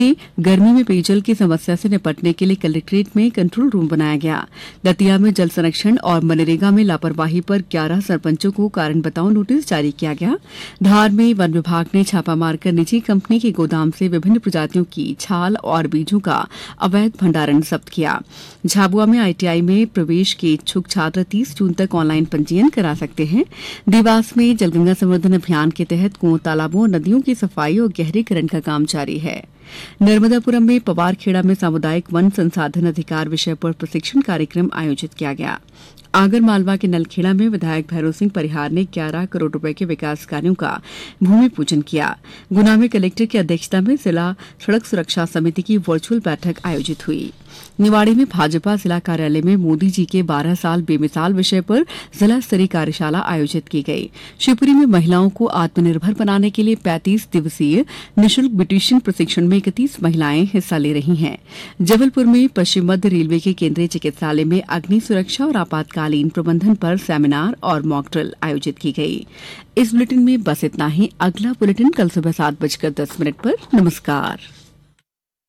गर्मी में पेयजल की समस्या से निपटने के लिए कलेक्ट्रेट में कंट्रोल रूम बनाया गया। दतिया में जल संरक्षण और मनरेगा में लापरवाही पर 11 सरपंचों को कारण बताओ नोटिस जारी किया गया। धार में वन विभाग ने छापा मारकर निजी कंपनी के गोदाम से विभिन्न प्रजातियों की छाल और बीजों का अवैध भंडारण जब्त किया। झाबुआ में ITI में प्रवेश के इच्छुक छात्र 30 जून तक ऑनलाइन पंजीयन करा सकते हैं। देवास में जलगंगा संवर्धन अभियान के तहत कुओं, तालाबों और नदियों की सफाई और गहरीकरण का काम जारी है। नर्मदापुरम में पवारखेड़ा में सामुदायिक वन संसाधन अधिकार विषय पर प्रशिक्षण कार्यक्रम आयोजित किया गया। आगर मालवा के नलखेड़ा में विधायक भैरव सिंह परिहार ने 11 करोड़ रुपए के विकास कार्यों का भूमि पूजन किया। गुना में कलेक्टर की अध्यक्षता में जिला सड़क सुरक्षा समिति की वर्चुअल बैठक आयोजित हुई। निवाड़ी में भाजपा जिला कार्यालय में मोदी जी के 12 साल बेमिसाल विषय पर जिला स्तरीय कार्यशाला आयोजित की गई। शिवपुरी में महिलाओं को आत्मनिर्भर बनाने के लिए 35 दिवसीय निःशुल्क ब्यूटिशियन प्रशिक्षण में 31 महिलाएं हिस्सा ले रही हैं। जबलपुर में पश्चिम मध्य रेलवे के केंद्रीय चिकित्सालय में अग्नि सुरक्षा और आपातकालीन प्रबंधन पर सेमिनार और मॉक ड्रिल आयोजित की गई। इस बुलेटिन में बस इतना ही। अगला बुलेटिन कल सुबह 7:10 पर। नमस्कार।